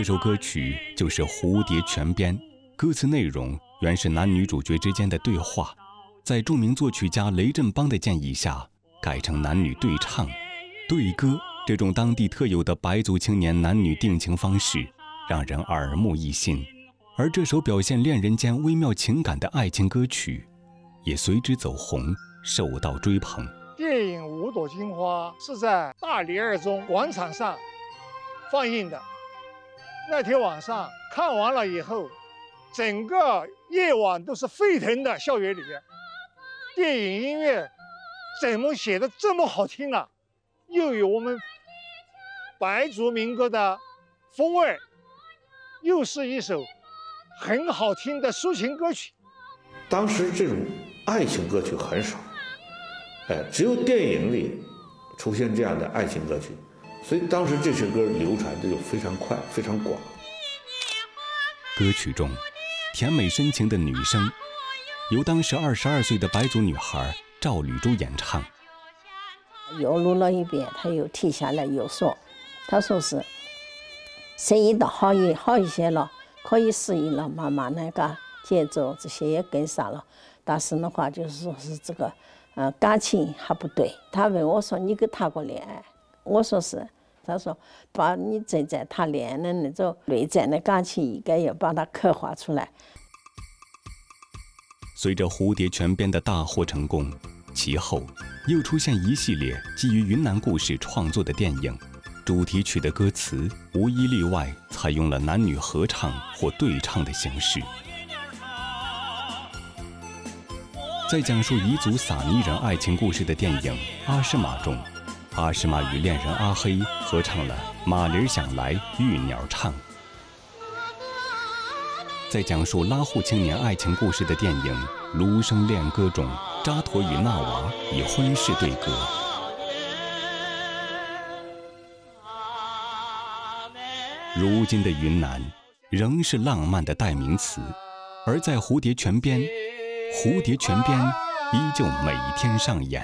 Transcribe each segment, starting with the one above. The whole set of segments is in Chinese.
这首歌曲就是《蝴蝶泉边》，歌词内容原是男女主角之间的对话，在著名作曲家雷振邦的建议下，改成男女对唱、对歌这种当地特有的白族青年男女定情方式，让人耳目一新。而这首表现恋人间微妙情感的爱情歌曲，也随之走红，受到追捧。 电影《五朵金花》是在大理二中广场上放映的。那天晚上看完了以后，整个夜晚都是沸腾的，校园里面。电影音乐怎么写的这么好听啊？又有我们白族民歌的风味，又是一首很好听的抒情歌曲。 当时这种爱情歌曲很少，只有电影里出现这样的爱情歌曲，所以当时这首歌流传的就非常快，非常广。 歌曲中甜美深情的女声，由当时22岁的白族女孩赵吕珠演唱。 又录了一遍，他又停下来又说，他说是声音倒好一些了，可以适应了，慢慢那个节奏这些也跟上了，但是的话就是说是这个感情还不对。他问我说你跟谈过恋爱？我说是。他说把你正在谈恋爱的那种内在的感情应该要把它刻画出来。 随着《蝴蝶泉边》的大获成功，其后又出现一系列基于云南故事创作的电影，主题曲的歌词无一例外采用了男女合唱或对唱的形式。在讲述彝族撒尼人爱情故事的电影《阿诗玛》中，阿诗玛与恋人阿黑合唱了《马铃响来玉鸟唱》。在讲述拉祜青年爱情故事的电影《芦笙恋歌》中，扎陀与纳娃以婚事对歌。如今的云南仍是浪漫的代名词，而在蝴蝶泉边，蝴蝶泉边依旧每天上演。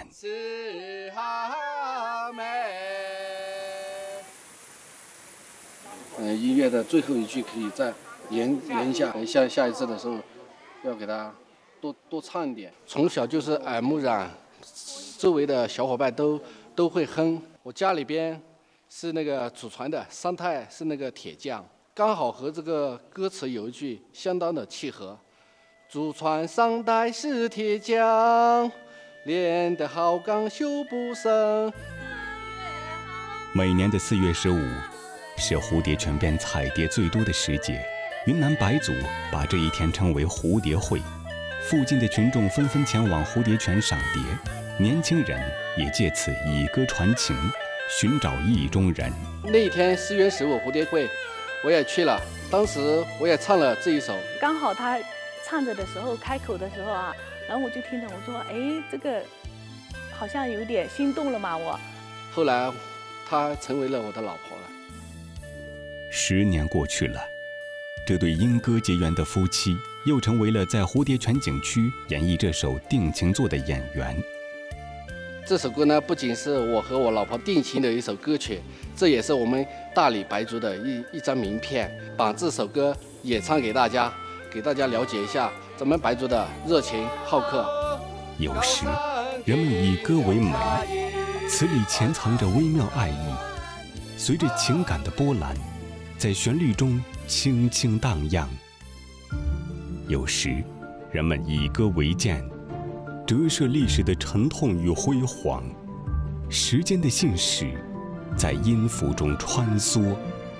音乐的最后一句可以再延一下，下一次的时候要给他多唱一点。从小就是耳目染，周围的小伙伴都会哼。我家里边是那个祖传的，三太是那个铁匠，刚好和这个歌词有一句相当的契合。祖传三代是铁匠，练得好钢修不生。 每年的4月15是蝴蝶泉边彩蝶最多的时节，云南白族把这一天称为蝴蝶会，附近的群众纷纷前往蝴蝶泉赏蝶，年轻人也借此以歌传情，寻找意中人。 那一天4月15蝴蝶会，我也去了，当时我也唱了这一首。 刚好他唱着的时候，开口的时候啊，然后我就听着，我说，哎，这个好像有点心动了嘛，我。 后来，她成为了我的老婆了。 10年过去了，这对因歌结缘的夫妻又成为了在蝴蝶泉景区演绎这首定情作的演员。 这首歌呢，不仅是我和我老婆定情的一首歌曲，这也是我们大理白族的一张名片。把这首歌演唱给大家，给大家了解一下咱们白族的热情好客。 有时，人们以歌为媒，词里潜藏着微妙爱意，随着情感的波澜，在旋律中轻轻荡漾。有时，人们以歌为鉴，折射历史的沉痛与辉煌，时间的信使在音符中穿梭。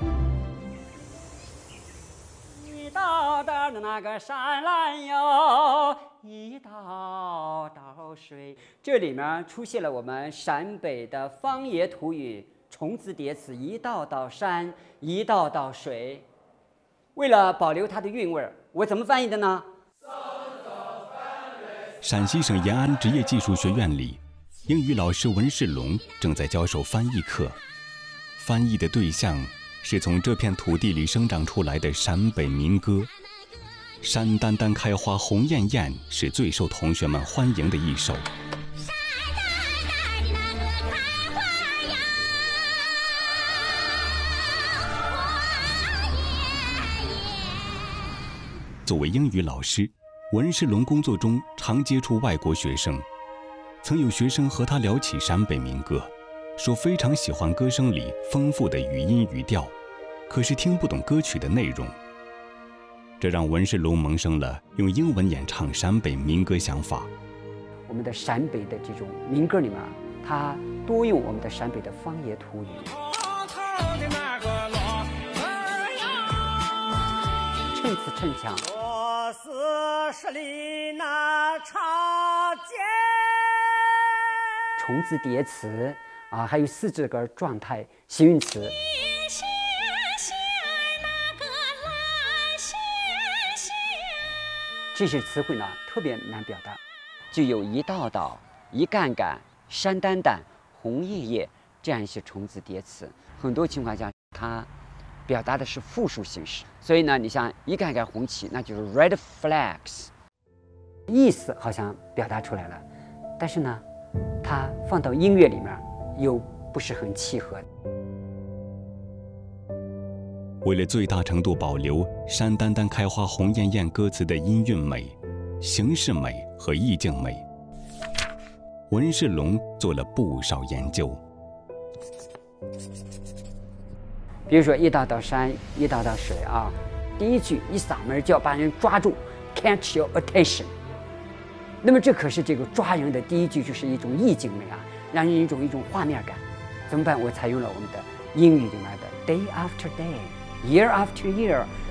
一道道的那个山岚哟，一道道水。这里面出现了我们陕北的方言土语重词叠词，一道道山，一道道水。为了保留它的韵味，我怎么翻译的呢？ 陕西省延安职业技术学院里，英语老师文世龙正在教授翻译课。翻译的对象是从这片土地里生长出来的陕北民歌。山丹丹开花红艳艳是最受同学们欢迎的一首。 作为英语老师，文世龙工作中常接触外国学生。曾有学生和他聊起陕北民歌，说非常喜欢歌声里丰富的语音语调，可是听不懂歌曲的内容。这让文世龙萌生了用英文演唱陕北民歌想法。 我们的陕北的这种民歌里面，它多用我们的陕北的方言土语，衬词衬腔。重字叠词啊，还有四字格状态形容词。这些词汇呢特别难表达，就有一道道、一杆杆、山丹丹、红叶叶这样一些重字叠词。很多情况下，它表达的是复数形式。所以呢，你像一杆杆红旗，那就是 red flags， 意思好像表达出来了，但是呢，它放到音乐里面又不是很契合。 为了最大程度保留山丹丹开花红艳艳歌词的音韵美、形式美和意境美，文世龙做了不少研究。 比如说一道道山，一道道水啊，第一句一嗓门就要把人抓住 ，catch your attention。那么这可是这个抓人的第一句，就是一种意境美啊，让人一种画面感。怎么办？我采用了我们的英语里面的 day after day。Year after year，